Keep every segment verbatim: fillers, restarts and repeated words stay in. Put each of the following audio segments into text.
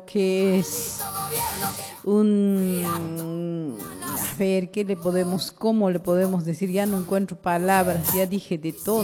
que es un... A ver, ¿qué le podemos, cómo le podemos decir? Ya no encuentro palabras, ya dije de todo.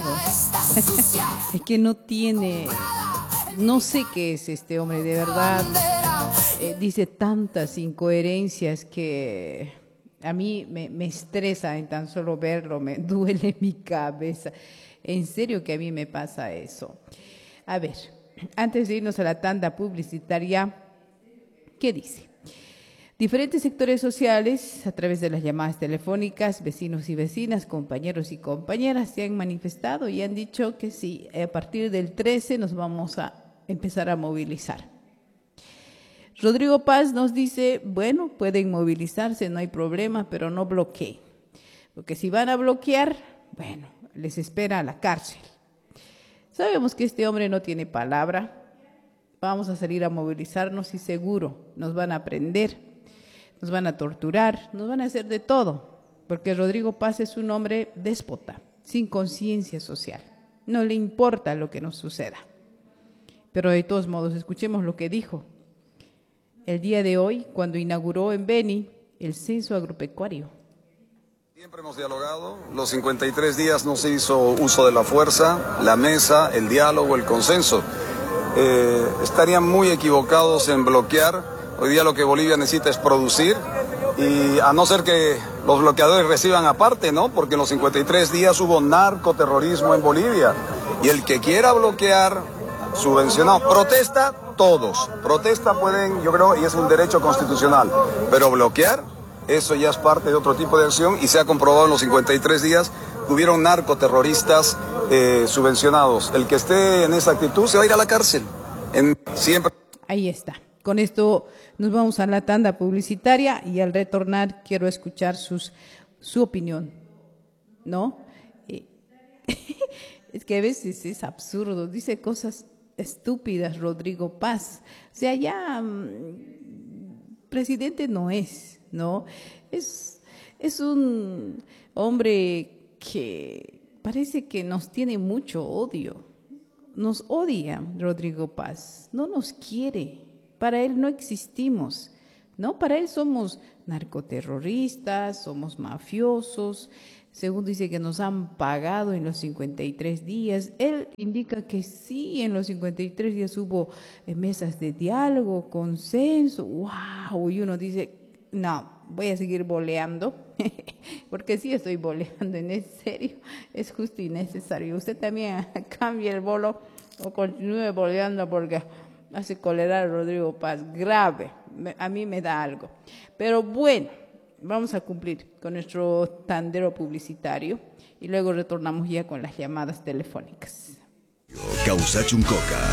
Es que no tiene... No sé qué es este hombre, de verdad. Eh, dice tantas incoherencias que a mí me, me estresa en tan solo verlo, me duele mi cabeza. En serio que a mí me pasa eso. A ver, antes de irnos a la tanda publicitaria, ¿qué dice? Diferentes sectores sociales, a través de las llamadas telefónicas, vecinos y vecinas, compañeros y compañeras, se han manifestado y han dicho que sí, a partir del trece nos vamos a empezar a movilizar. Rodrigo Paz nos dice, bueno, pueden movilizarse, no hay problema, pero no bloqueen. Porque si van a bloquear, bueno, les espera la cárcel. Sabemos que este hombre no tiene palabra. Vamos a salir a movilizarnos y seguro nos van a prender, nos van a torturar, nos van a hacer de todo. Porque Rodrigo Paz es un hombre déspota, sin conciencia social. No le importa lo que nos suceda. Pero de todos modos, escuchemos lo que dijo el día de hoy, cuando inauguró en Beni el censo agropecuario. Siempre hemos dialogado, los cincuenta y tres días no se hizo uso de la fuerza, la mesa, el diálogo, el consenso. Eh, estarían muy equivocados en bloquear. Hoy día lo que Bolivia necesita es producir, y a no ser que los bloqueadores reciban aparte, ¿no? Porque en los cincuenta y tres días hubo narcoterrorismo en Bolivia, y el que quiera bloquear, subvencionado, protesta todos, protesta pueden, yo creo, y es un derecho constitucional, pero bloquear, eso ya es parte de otro tipo de acción, y se ha comprobado en los cincuenta y tres días que hubieron narcoterroristas eh, subvencionados. El que esté en esa actitud se va a ir a la cárcel. En, siempre. Ahí está. Con esto nos vamos a la tanda publicitaria y al retornar quiero escuchar sus, su opinión, ¿no? Eh, es que a veces es absurdo, dice cosas estúpidas Rodrigo Paz. O sea, ya mmm, presidente no es, ¿no? Es, es un hombre que parece que nos tiene mucho odio. Nos odia Rodrigo Paz, no nos quiere. Para él no existimos, ¿no? Para él somos narcoterroristas, somos mafiosos. Según dice que nos han pagado en los cincuenta y tres días. Él indica que sí, en los cincuenta y tres días hubo eh, mesas de diálogo, consenso. ¡Wow! Y uno dice, no, voy a seguir boleando, porque sí estoy boleando, en serio, es justo y necesario. Usted también cambie el bolo o continúe boleando porque hace cólera a Rodrigo Paz, grave, me, a mí me da algo. Pero bueno, vamos a cumplir con nuestro tandero publicitario y luego retornamos ya con las llamadas telefónicas. Causachuncoca,